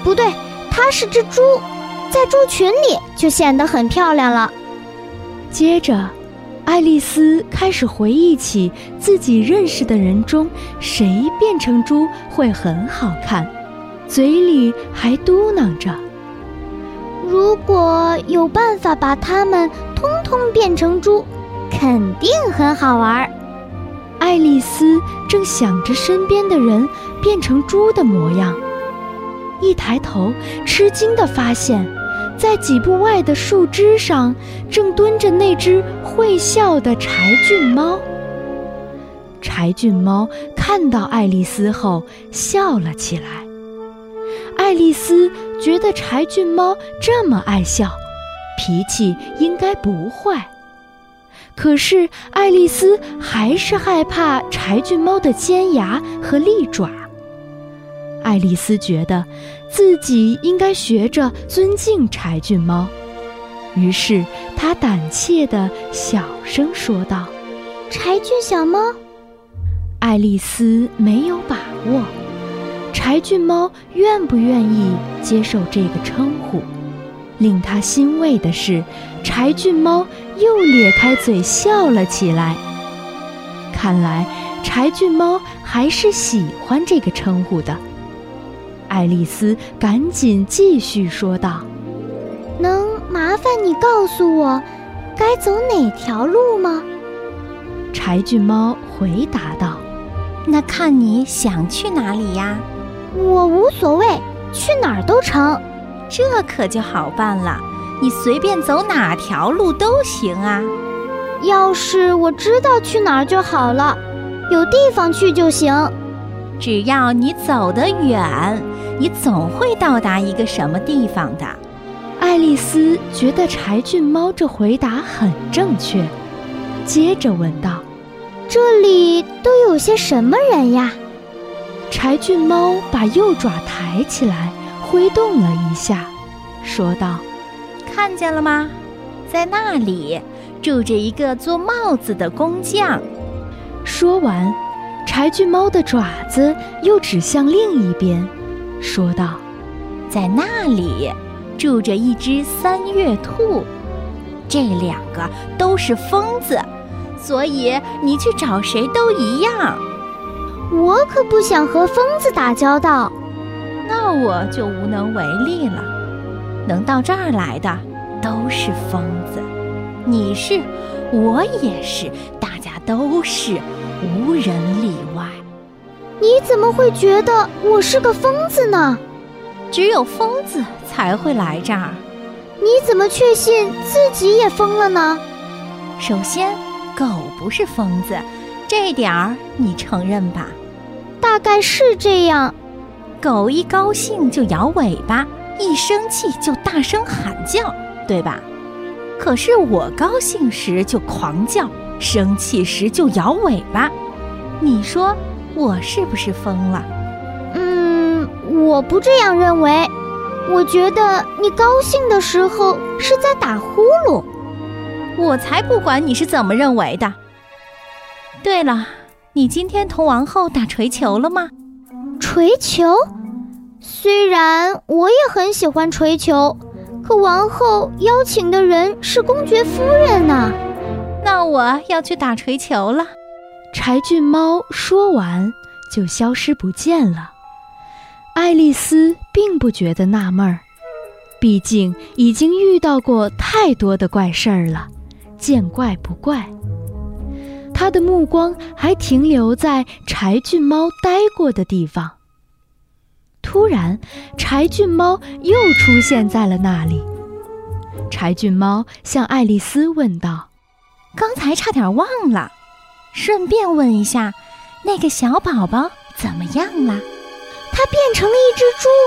不对，它是只猪，在猪群里就显得很漂亮了。 接着，爱丽丝开始回忆起自己认识的人中谁变成猪会很好看，嘴里还嘟囔着： 如果有办法把它们通通变成猪，肯定很好玩。 爱丽丝正想着身边的人变成猪的模样，一抬头，吃惊地发现，在几步外的树枝上正蹲着那只会笑的柴郡猫。柴郡猫看到爱丽丝后笑了起来。爱丽丝觉得柴郡猫这么爱笑，脾气应该不坏。可是爱丽丝还是害怕柴郡猫的尖牙和利爪。爱丽丝觉得自己应该学着尊敬柴郡猫，于是她胆怯地小声说道： 柴郡小猫。 爱丽丝没有把握，柴郡猫愿不愿意接受这个称呼。令她欣慰的是，柴郡猫又咧开嘴笑了起来。看来柴郡猫还是喜欢这个称呼的。爱丽丝赶紧继续说道： 能麻烦你告诉我该走哪条路吗？ 柴郡猫回答道： 那看你想去哪里呀？ 我无所谓，去哪儿都成。 这可就好办了，你随便走哪条路都行啊。 要是我知道去哪儿就好了，有地方去就行。 只要你走得远，你总会到达一个什么地方的。 爱丽丝觉得柴郡猫这回答很正确，接着问道： 这里都有些什么人呀？ 柴郡猫把右爪抬起来，挥动了一下，说道： 看见了吗？在那里住着一个做帽子的工匠。 说完，柴郡猫的爪子又指向另一边，说道： 在那里住着一只三月兔，这两个都是疯子，所以你去找谁都一样。 我可不想和疯子打交道。 那我就无能为力了。能到这儿来的都是疯子，你是，我也是，大家都是，无人例外。 你怎么会觉得我是个疯子呢？ 只有疯子才会来这儿。 你怎么确信自己也疯了呢？ 首先，狗不是疯子，这点儿你承认吧？ 大概是这样。 狗一高兴就摇尾巴，一生气就大声喊叫，对吧？可是我高兴时就狂叫，生气时就摇尾巴。你说我是不是疯了？ 我不这样认为。我觉得你高兴的时候是在打呼噜。 我才不管你是怎么认为的。对了，你今天同王后打锤球了吗？ 锤球？虽然我也很喜欢锤球，可王后邀请的人是公爵夫人呢。 那我要去打锤球了。 柴郡猫说完就消失不见了。爱丽丝并不觉得纳闷儿，毕竟已经遇到过太多的怪事儿了，见怪不怪。她的目光还停留在柴郡猫待过的地方。突然，柴郡猫又出现在了那里。柴郡猫向爱丽丝问道： 刚才差点忘了，顺便问一下，那个小宝宝怎么样了？ 它变成了一只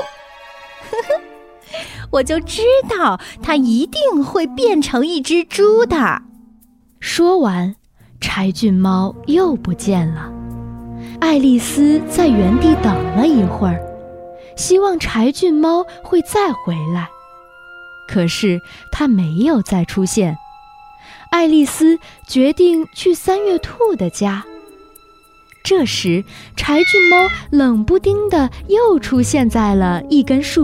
猪。 我就知道它一定会变成一只猪的。 说完，柴郡猫又不见了。爱丽丝在原地等了一会儿，希望柴郡猫会再回来。可是它没有再出现。爱丽丝决定去三月兔的家。这时，柴郡猫冷不丁地又出现在了一根树